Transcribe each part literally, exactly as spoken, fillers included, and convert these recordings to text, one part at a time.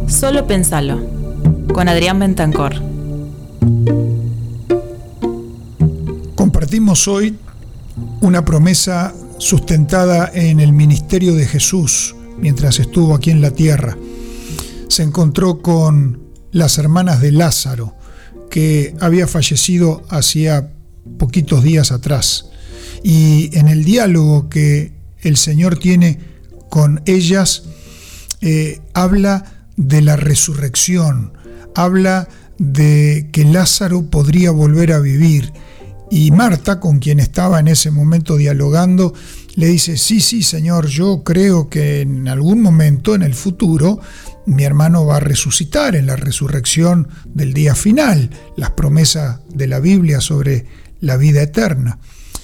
Solo pensalo, con Adrián Bentancor. Compartimos hoy una promesa sustentada en el ministerio de Jesús mientras estuvo aquí en la tierra. Se encontró con las hermanas de Lázaro, que había fallecido hacía poquitos días atrás. Y en el diálogo que el Señor tiene con ellas, eh, habla de la resurrección, habla de que Lázaro podría volver a vivir. Y Marta, con quien estaba en ese momento dialogando, le dice: sí, sí, Señor, yo creo que en algún momento, en el futuro, mi hermano va a resucitar en la resurrección del día final, las promesas de la Biblia sobre la vida eterna.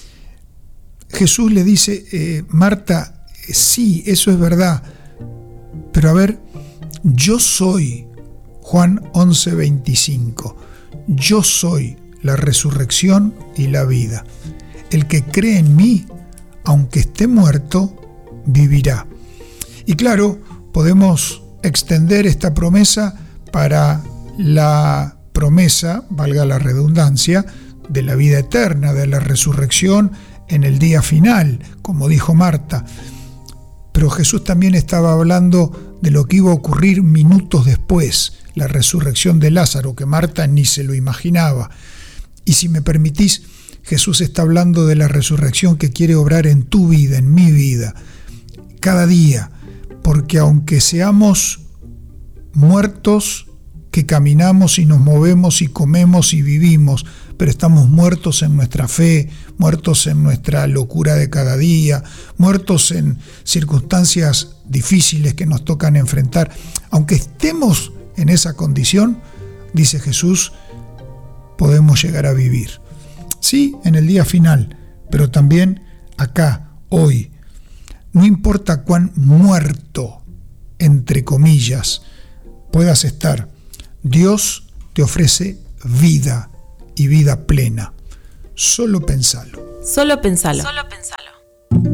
Jesús le dice: eh, Marta, sí, eso es verdad, pero a ver, yo soy, Juan once veinticinco, yo soy la resurrección y la vida. El que cree en mí, aunque esté muerto, vivirá. Y claro, podemos extender esta promesa para la promesa, valga la redundancia, de la vida eterna, de la resurrección en el día final, como dijo Marta. Pero Jesús también estaba hablando de lo que iba a ocurrir minutos después, la resurrección de Lázaro, que Marta ni se lo imaginaba. Y si me permitís, Jesús está hablando de la resurrección que quiere obrar en tu vida, en mi vida, cada día, porque aunque seamos muertos, que caminamos y nos movemos y comemos y vivimos, pero estamos muertos en nuestra fe, muertos en nuestra locura de cada día, muertos en circunstancias difíciles que nos tocan enfrentar. Aunque estemos en esa condición, dice Jesús, podemos llegar a vivir. Sí, en el día final, pero también acá, hoy. No importa cuán muerto, entre comillas, puedas estar, Dios te ofrece vida y vida plena. Solo pensalo. Solo pensalo. Solo pensalo.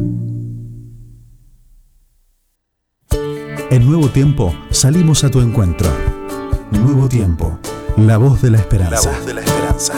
En Nuevo Tiempo salimos a tu encuentro. Nuevo Tiempo, la voz de la esperanza. La voz de la esperanza.